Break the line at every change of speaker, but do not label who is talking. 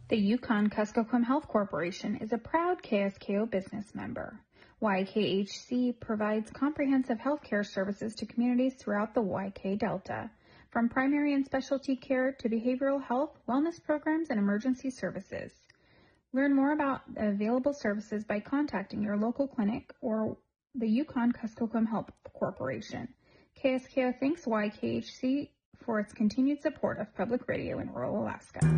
The Yukon-Kuskokwim Health Corporation is a proud KSKO business member. YKHC provides comprehensive healthcare services to communities throughout the YK Delta, from primary and specialty care to behavioral health, wellness programs, and emergency services. Learn more about the available services by contacting your local clinic or the Yukon-Kuskokwim Health Corporation. KSKO thanks YKHC for its continued support of public radio in rural Alaska.